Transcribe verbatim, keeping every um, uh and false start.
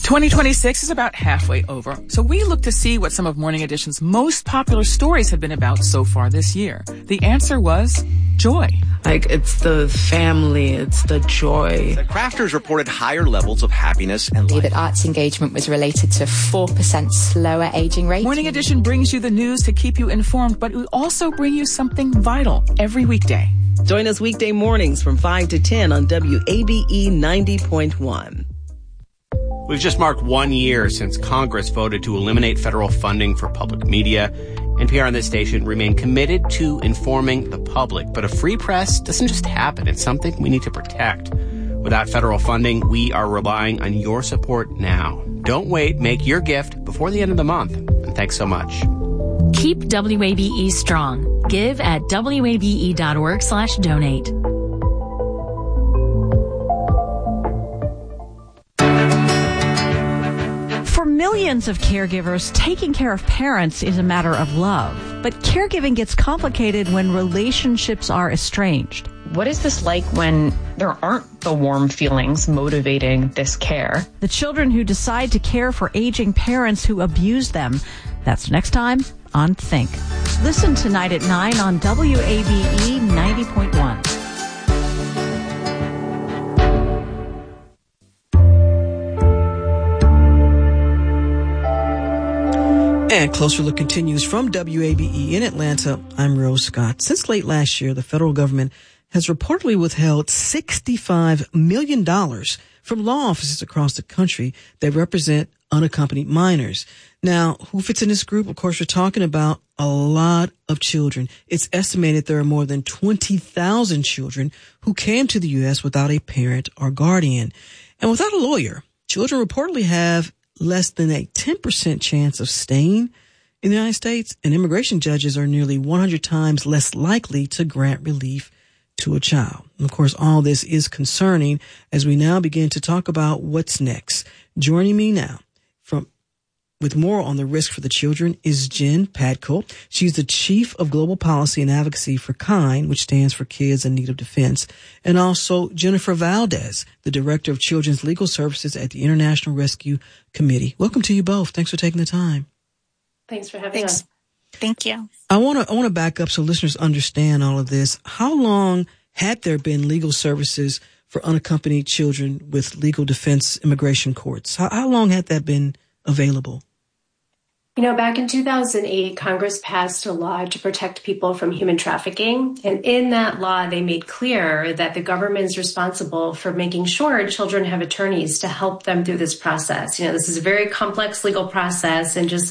twenty twenty-six is about halfway over, so we look to see what some of Morning Edition's most popular stories have been about so far this year. The answer was joy. Like, it's the family, it's the joy. The crafters reported higher levels of happiness and life. That arts engagement was related to four percent slower aging rate. Morning Edition brings you the news to keep you informed, but we also bring you something vital every weekday. Join us weekday mornings from five to ten on W A B E ninety point one. We've just marked one year since Congress voted to eliminate federal funding for public media. N P R and this station remain committed to informing the public. But a free press doesn't just happen. It's something we need to protect. Without federal funding, we are relying on your support now. Don't wait. Make your gift before the end of the month. And thanks so much. Keep W A B E strong. Give at W A B E dot org slash donate. For millions of caregivers, taking care of parents is a matter of love. But caregiving gets complicated when relationships are estranged. What is this like when there aren't the warm feelings motivating this care? The children who decide to care for aging parents who abuse them. That's next time on Think. Listen tonight at nine on W A B E ninety point one. And Closer Look continues from W A B E in Atlanta. I'm Rose Scott. Since late last year, the federal government has reportedly withheld sixty-five million dollars from law offices across the country that represent unaccompanied minors. Now, who fits in this group? Of course, we're talking about a lot of children. It's estimated there are more than twenty thousand children who came to the U S without a parent or guardian. And without a lawyer, children reportedly have less than a ten percent chance of staying in the United States, and immigration judges are nearly one hundred times less likely to grant relief to a child. And of course, all this is concerning as we now begin to talk about what's next. Joining me now from with more on the risk for the children is Jen Patko. She's the Chief of Global Policy and Advocacy for KIND, which stands for Kids in Need of Defense, and also Jennifer Valdez, the Director of Children's Legal Services at the International Rescue Committee. Welcome to you both. Thanks for taking the time. Thanks for having Thanks. us. Thank you. I want to I want to back up so listeners understand all of this. How long had there been legal services for unaccompanied children with legal defense immigration courts? How, how long had that been available? You know, back in two thousand eight, Congress passed a law to protect people from human trafficking. And in that law, they made clear that the government is responsible for making sure children have attorneys to help them through this process. You know, this is a very complex legal process, and just